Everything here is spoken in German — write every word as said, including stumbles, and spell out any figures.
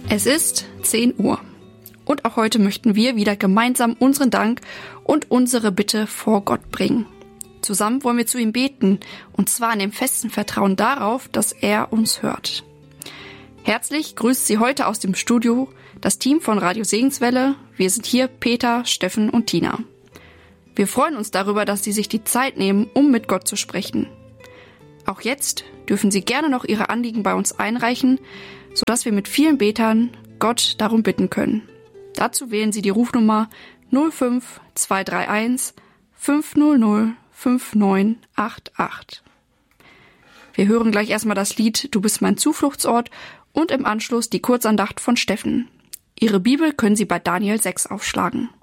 Es ist zehn Uhr und auch heute möchten wir wieder gemeinsam unseren Dank und unsere Bitte vor Gott bringen. Zusammen wollen wir zu ihm beten, und zwar in dem festen Vertrauen darauf, dass er uns hört. Herzlich grüßt Sie heute aus dem Studio das Team von Radio Segenswelle. Wir sind hier Peter, Steffen und Tina. Wir freuen uns darüber, dass Sie sich die Zeit nehmen, um mit Gott zu sprechen. Auch jetzt dürfen Sie gerne noch Ihre Anliegen bei uns einreichen, sodass wir mit vielen Betern Gott darum bitten können. Dazu wählen Sie die Rufnummer null fünf zwei drei eins fünf null null fünf neun acht acht. Wir hören gleich erstmal das Lied Du bist mein Zufluchtsort und im Anschluss die Kurzandacht von Steffen. Ihre Bibel können Sie bei Daniel sechs aufschlagen.